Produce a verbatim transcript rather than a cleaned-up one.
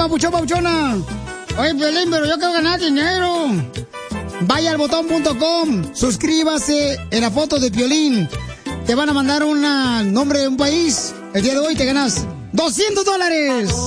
papuchón, papuchona. Oye, Piolín, pero yo quiero ganar dinero. Vaya al botón punto com, suscríbase en la foto de Piolín. Te van a mandar un nombre de un país. El día de hoy te ganas doscientos dólares.